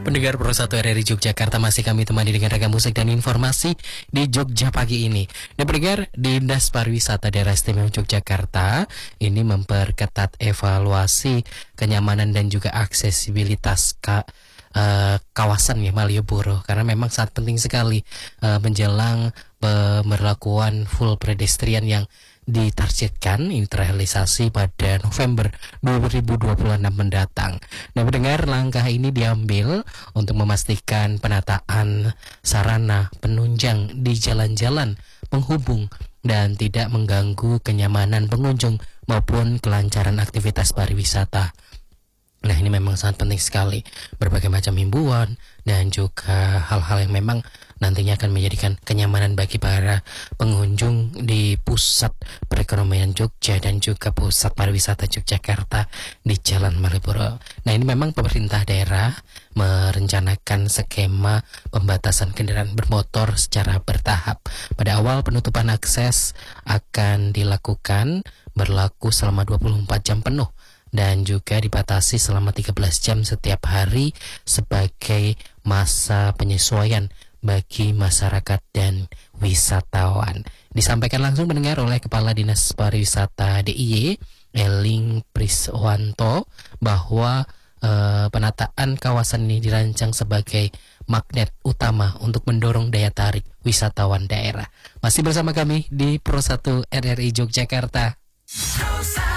Pendengar Pro 1 RRI Yogyakarta, masih kami temani dengan ragam musik dan informasi di Jogja pagi ini. Dan pendengar, Dinas Pariwisata Daerah Istimewa Yogyakarta ini memperketat evaluasi kenyamanan dan juga aksesibilitas kawasan ya Malioboro, karena memang sangat penting sekali menjelang pemberlakuan full pedestrian yang ditargetkan ini terrealisasi pada November 2026 mendatang. Nah, mendengar langkah ini diambil untuk memastikan penataan sarana penunjang di jalan-jalan penghubung dan tidak mengganggu kenyamanan pengunjung maupun kelancaran aktivitas pariwisata. Nah, ini memang sangat penting sekali. Berbagai macam himbauan dan juga hal-hal yang memang nantinya akan menjadikan kenyamanan bagi para pengunjung di pusat perekonomian Jogja dan juga pusat pariwisata Yogyakarta di Jalan Malioboro. Nah, ini memang pemerintah daerah merencanakan skema pembatasan kendaraan bermotor secara bertahap. Pada awal penutupan akses akan dilakukan berlaku selama 24 jam penuh dan juga dibatasi selama 13 jam setiap hari sebagai masa penyesuaian bagi masyarakat dan wisatawan. Disampaikan langsung mendengar oleh Kepala Dinas Pariwisata DIY Eling Priswanto bahwa penataan kawasan ini dirancang sebagai magnet utama untuk mendorong daya tarik wisatawan daerah. Masih bersama kami di Pro 1 RRI Yogyakarta.